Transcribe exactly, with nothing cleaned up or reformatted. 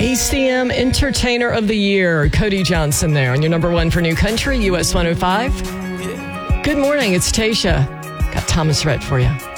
A C M Entertainer of the Year, Cody Johnson there on your number one for New Country, U S one oh five. Good morning, it's Tasha. Got Thomas Rhett for you.